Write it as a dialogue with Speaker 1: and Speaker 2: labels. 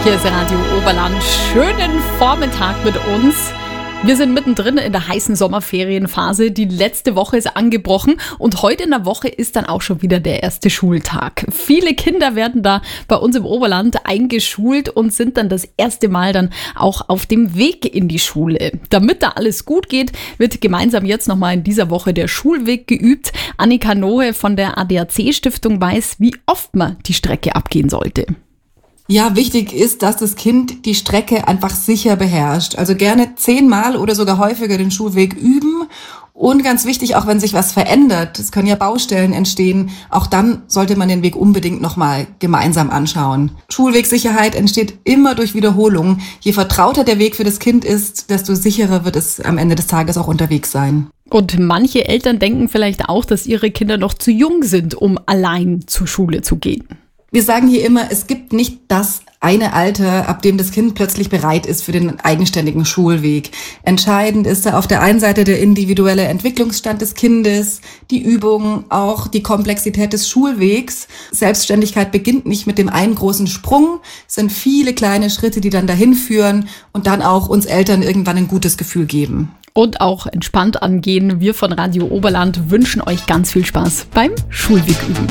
Speaker 1: Hier ist Radio Oberland. Schönen Vormittag mit uns. Wir sind mittendrin in der heißen Sommerferienphase. Die letzte Woche ist angebrochen und heute in der Woche ist dann auch schon wieder der erste Schultag. Viele Kinder werden da bei uns im Oberland eingeschult und sind dann das erste Mal dann auch auf dem Weg in die Schule. Damit da alles gut geht, wird gemeinsam jetzt nochmal in dieser Woche der Schulweg geübt. Annika Nohe von der ADAC-Stiftung weiß, wie oft man die Strecke abgehen sollte.
Speaker 2: Ja, wichtig ist, dass das Kind die Strecke einfach sicher beherrscht. Also gerne 10-mal oder sogar häufiger den Schulweg üben. Und ganz wichtig, auch wenn sich was verändert, es können ja Baustellen entstehen, auch dann sollte man den Weg unbedingt nochmal gemeinsam anschauen. Schulwegsicherheit entsteht immer durch Wiederholung. Je vertrauter der Weg für das Kind ist, desto sicherer wird es am Ende des Tages auch unterwegs sein.
Speaker 1: Und manche Eltern denken vielleicht auch, dass ihre Kinder noch zu jung sind, um allein zur Schule zu gehen.
Speaker 2: Wir sagen hier immer, es gibt nicht das eine Alter, ab dem das Kind plötzlich bereit ist für den eigenständigen Schulweg. Entscheidend ist da auf der einen Seite der individuelle Entwicklungsstand des Kindes, die Übung, auch die Komplexität des Schulwegs. Selbstständigkeit beginnt nicht mit dem einen großen Sprung, es sind viele kleine Schritte, die dann dahin führen und dann auch uns Eltern irgendwann ein gutes Gefühl geben.
Speaker 1: Und auch entspannt angehen. Wir von Radio Oberland wünschen euch ganz viel Spaß beim Schulweg üben.